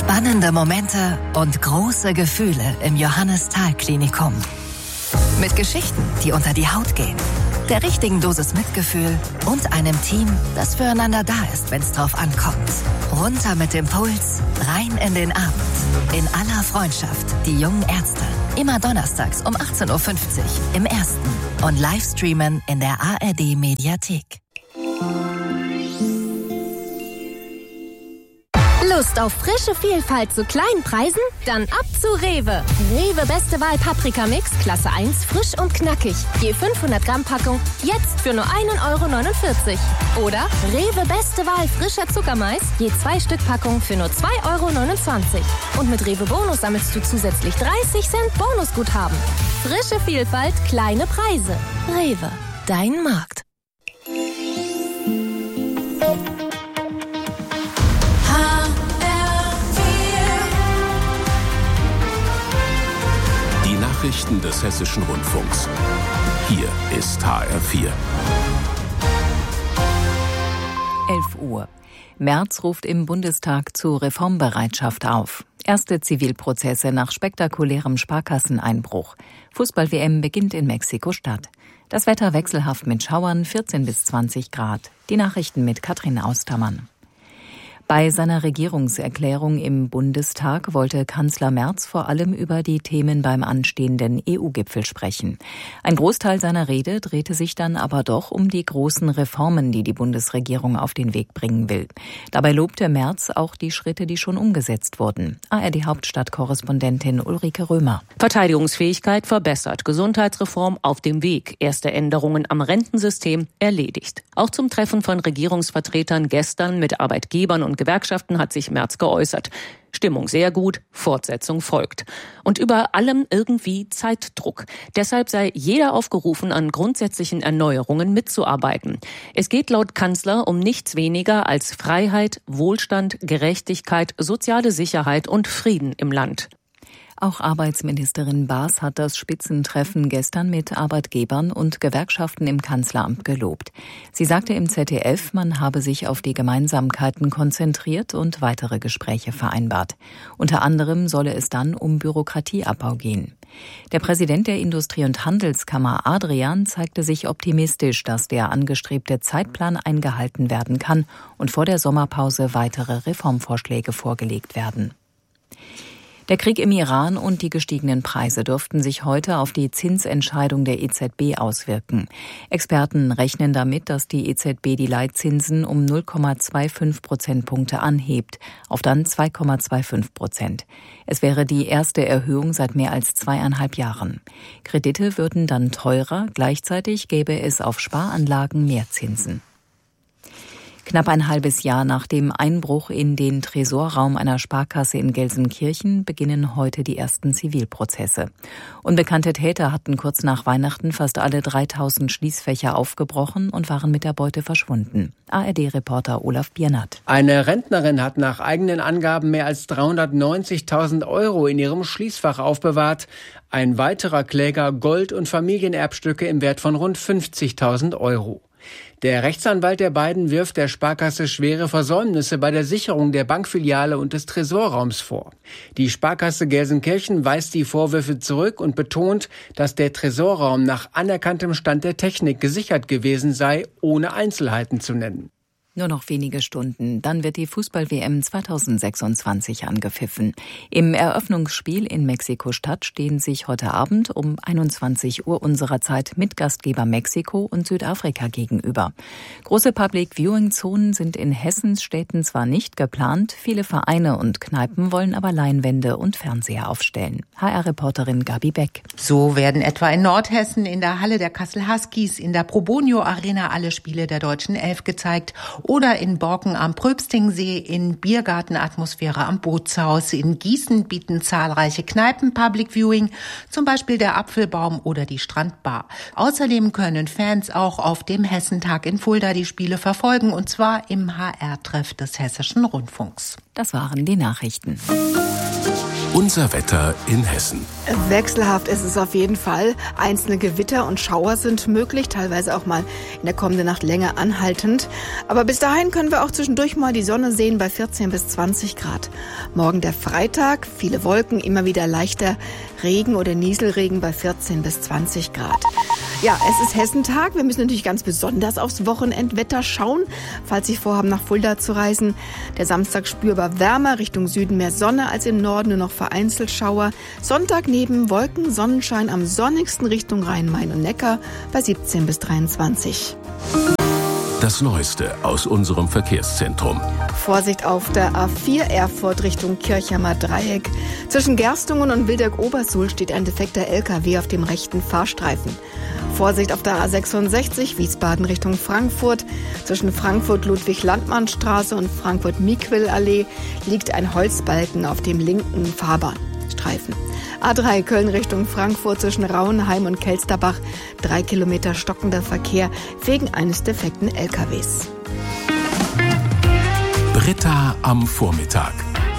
Spannende Momente und große Gefühle im Johannes-Thal-Klinikum. Mit Geschichten, die unter die Haut gehen, der richtigen Dosis Mitgefühl und einem Team, das füreinander da ist, wenn es drauf ankommt. Runter mit dem Puls, rein in den Abend. In aller Freundschaft, die jungen Ärzte. Immer donnerstags um 18.50 Uhr im Ersten und Livestreamen in der ARD-Mediathek. Lust auf frische Vielfalt zu kleinen Preisen? Dann ab zu Rewe. Rewe Beste Wahl Paprika-Mix, Klasse 1, frisch und knackig. Je 500 Gramm Packung, jetzt für nur 1,49 €. Oder Rewe Beste Wahl frischer Zuckermais, je 2 Stück Packung für nur 2,29 €. Und mit Rewe Bonus sammelst du zusätzlich 30 Cent Bonusguthaben. Frische Vielfalt, kleine Preise. Rewe, dein Markt. Nachrichten des Hessischen Rundfunks. Hier ist HR4. 11 Uhr. Merz ruft im Bundestag zu Reformbereitschaft auf. Erste Zivilprozesse nach spektakulärem Sparkasseneinbruch. Fußball-WM beginnt in Mexiko-Stadt. Das Wetter wechselhaft mit Schauern, 14 bis 20 Grad. Die Nachrichten mit Katrin Austermann. Bei seiner Regierungserklärung im Bundestag wollte Kanzler Merz vor allem über die Themen beim anstehenden EU-Gipfel sprechen. Ein Großteil seiner Rede drehte sich dann aber doch um die großen Reformen, die die Bundesregierung auf den Weg bringen will. Dabei lobte Merz auch die Schritte, die schon umgesetzt wurden. ARD-Hauptstadtkorrespondentin Ulrike Römer. Verteidigungsfähigkeit verbessert, Gesundheitsreform auf dem Weg, erste Änderungen am Rentensystem erledigt. Auch zum Treffen von Regierungsvertretern gestern mit Arbeitgebern und Gewerkschaften hat sich Merz geäußert. Stimmung sehr gut, Fortsetzung folgt. Und über allem irgendwie Zeitdruck. Deshalb sei jeder aufgerufen, an grundsätzlichen Erneuerungen mitzuarbeiten. Es geht laut Kanzler um nichts weniger als Freiheit, Wohlstand, Gerechtigkeit, soziale Sicherheit und Frieden im Land. Auch Arbeitsministerin Baas hat das Spitzentreffen gestern mit Arbeitgebern und Gewerkschaften im Kanzleramt gelobt. Sie sagte im ZDF, man habe sich auf die Gemeinsamkeiten konzentriert und weitere Gespräche vereinbart. Unter anderem solle es dann um Bürokratieabbau gehen. Der Präsident der Industrie- und Handelskammer Adrian zeigte sich optimistisch, dass der angestrebte Zeitplan eingehalten werden kann und vor der Sommerpause weitere Reformvorschläge vorgelegt werden. Der Krieg im Iran und die gestiegenen Preise dürften sich heute auf die Zinsentscheidung der EZB auswirken. Experten rechnen damit, dass die EZB die Leitzinsen um 0,25 Prozentpunkte anhebt, auf dann 2,25%. Es wäre die erste Erhöhung seit mehr als 2,5 Jahren. Kredite würden dann teurer, gleichzeitig gäbe es auf Sparanlagen mehr Zinsen. Knapp ein halbes Jahr nach dem Einbruch in den Tresorraum einer Sparkasse in Gelsenkirchen beginnen heute die ersten Zivilprozesse. Unbekannte Täter hatten kurz nach Weihnachten fast alle 3000 Schließfächer aufgebrochen und waren mit der Beute verschwunden. ARD-Reporter Olaf Biernat. Eine Rentnerin hat nach eigenen Angaben mehr als 390.000 € in ihrem Schließfach aufbewahrt. Ein weiterer Kläger Gold- und Familienerbstücke im Wert von rund 50.000 €. Der Rechtsanwalt der beiden wirft der Sparkasse schwere Versäumnisse bei der Sicherung der Bankfiliale und des Tresorraums vor. Die Sparkasse Gelsenkirchen weist die Vorwürfe zurück und betont, dass der Tresorraum nach anerkanntem Stand der Technik gesichert gewesen sei, ohne Einzelheiten zu nennen. Nur noch wenige Stunden, dann wird die Fußball-WM 2026 angepfiffen. Im Eröffnungsspiel in Mexiko-Stadt stehen sich heute Abend um 21 Uhr unserer Zeit Mitgastgeber Mexiko und Südafrika gegenüber. Große Public-Viewing-Zonen sind in Hessens Städten zwar nicht geplant, viele Vereine und Kneipen wollen aber Leinwände und Fernseher aufstellen. HR-Reporterin Gabi Beck. So werden etwa in Nordhessen in der Halle der Kassel Huskies in der Probonio Arena alle Spiele der deutschen Elf gezeigt. Oder in Borken am Pröbstingsee in Biergartenatmosphäre am Bootshaus. In Gießen bieten zahlreiche Kneipen Public Viewing, zum Beispiel der Apfelbaum oder die Strandbar. Außerdem können Fans auch auf dem Hessentag in Fulda die Spiele verfolgen, und zwar im HR-Treff des Hessischen Rundfunks. Das waren die Nachrichten. Unser Wetter in Hessen. Wechselhaft ist es auf jeden Fall. Einzelne Gewitter und Schauer sind möglich, teilweise auch mal in der kommenden Nacht länger anhaltend. Aber bis dahin können wir auch zwischendurch mal die Sonne sehen bei 14 bis 20 Grad. Morgen der Freitag, viele Wolken, immer wieder leichter Regen oder Nieselregen bei 14 bis 20 Grad. Ja, es ist Hessentag. Wir müssen natürlich ganz besonders aufs Wochenendwetter schauen, falls Sie vorhaben, nach Fulda zu reisen. Der Samstag spürbar wärmer, Richtung Süden mehr Sonne als im Norden, nur noch vereinzelt Schauer. Sonntag neben Wolken, Sonnenschein am sonnigsten Richtung Rhein-Main und Neckar bei 17 bis 23. Das Neueste aus unserem Verkehrszentrum. Vorsicht auf der A4 Erfurt Richtung Kirchheimer Dreieck. Zwischen Gerstungen und Wildeck-Obersuhl steht ein defekter LKW auf dem rechten Fahrstreifen. Vorsicht auf der A66 Wiesbaden Richtung Frankfurt. Zwischen Frankfurt-Ludwig-Landmann-Straße und Frankfurt-Miquel-Allee liegt ein Holzbalken auf dem linken Fahrbahnstreifen. A3 Köln Richtung Frankfurt zwischen Rauenheim und Kelsterbach. 3 Kilometer stockender Verkehr wegen eines defekten LKWs. Britta am Vormittag.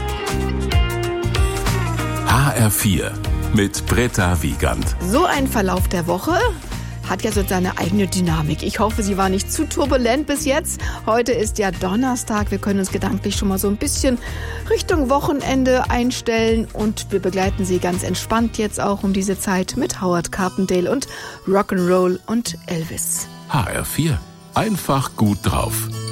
HR4 mit Britta Wiegand. So ein Verlauf der Woche hat ja so seine eigene Dynamik. Ich hoffe, sie war nicht zu turbulent bis jetzt. Heute ist ja Donnerstag. Wir können uns gedanklich schon mal so ein bisschen Richtung Wochenende einstellen. Und wir begleiten Sie ganz entspannt jetzt auch um diese Zeit mit Howard Carpendale und Rock'n'Roll und Elvis. HR4. Einfach gut drauf.